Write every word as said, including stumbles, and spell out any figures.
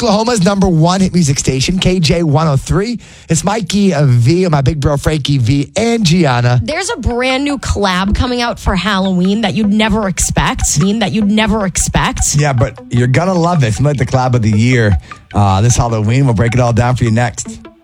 Oklahoma's number one hit music station, K J one oh three. It's Mikey uh, V and my big bro Frankie V and Gianna. There's a brand new collab coming out for Halloween that you'd never expect. That you'd never expect. Yeah, but you're going to love it. It's like the collab of the year uh, this Halloween. We'll break it all down for you next.